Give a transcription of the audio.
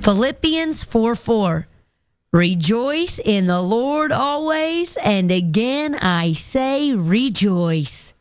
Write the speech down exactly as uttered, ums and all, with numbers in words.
Philippians four four. Rejoice in the Lord always, and again I say rejoice.